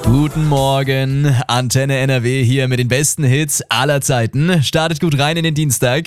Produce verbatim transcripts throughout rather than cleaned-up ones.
Guten Morgen, Antenne N R W hier mit den besten Hits aller Zeiten. Startet gut rein in den Dienstag.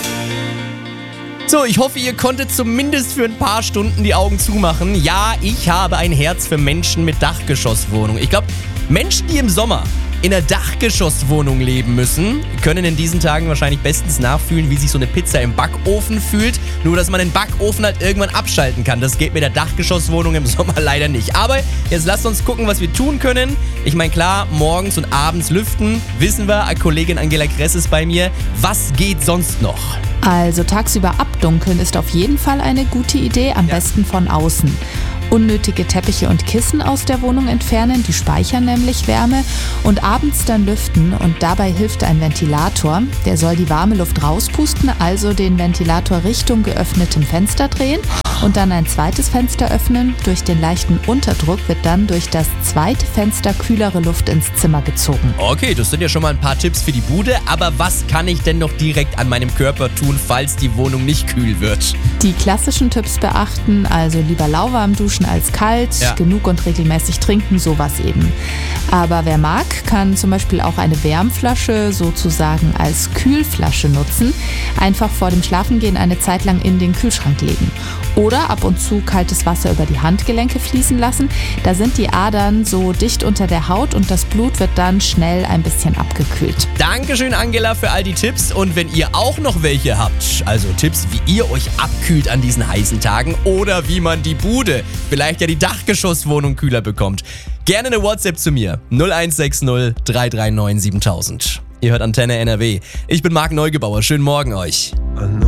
So, ich hoffe, ihr konntet zumindest für ein paar Stunden die Augen zumachen. Ja, ich habe ein Herz für Menschen mit Dachgeschosswohnung. Ich glaube, Menschen, die im Sommer in einer Dachgeschosswohnung leben müssen, können in diesen Tagen wahrscheinlich bestens nachfühlen, wie sich so eine Pizza im Backofen fühlt. Nur, dass man den Backofen halt irgendwann abschalten kann. Das geht mit der Dachgeschosswohnung im Sommer leider nicht. Aber jetzt lasst uns gucken, was wir tun können. Ich meine, klar, morgens und abends lüften, wissen wir. Kollegin Angela Kress ist bei mir. Was geht sonst noch? Also tagsüber abdunkeln ist auf jeden Fall eine gute Idee, am Ja. besten von außen. Unnötige Teppiche und Kissen aus der Wohnung entfernen, die speichern nämlich Wärme, und abends dann lüften, und dabei hilft ein Ventilator. Der soll die warme Luft rauspusten, also den Ventilator Richtung geöffnetem Fenster drehen und dann ein zweites Fenster öffnen. Durch den leichten Unterdruck wird dann durch das zweite Fenster kühlere Luft ins Zimmer gezogen. Okay, das sind ja schon mal ein paar Tipps für die Bude. Aber was kann ich denn noch direkt an meinem Körper tun, falls die Wohnung nicht kühl wird? Die klassischen Tipps beachten, also lieber lauwarm duschen als kalt, Ja. genug und regelmäßig trinken, sowas eben. Aber wer mag, kann zum Beispiel auch eine Wärmflasche sozusagen als Kühlflasche nutzen. Einfach vor dem Schlafengehen eine Zeit lang in den Kühlschrank legen. Oder ab und zu kaltes Wasser über die Handgelenke fließen lassen. Da sind die Adern so dicht unter der Haut und das Blut wird dann schnell ein bisschen abgekühlt. Dankeschön, Angela, für all die Tipps. Und wenn ihr auch noch welche habt, also Tipps, wie ihr euch abkühlt an diesen heißen Tagen oder wie man die Bude, vielleicht ja die Dachgeschosswohnung kühler bekommt, gerne eine WhatsApp zu mir. null eins sechs null drei drei neun siebentausend. Ihr hört Antenne N R W. Ich bin Marc Neugebauer. Schönen Morgen euch.